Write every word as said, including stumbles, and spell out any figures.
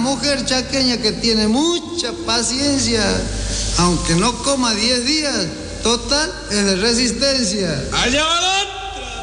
mujer chaqueña que tiene mucha paciencia, aunque no coma diez días, total, es de resistencia. ¡Allá va!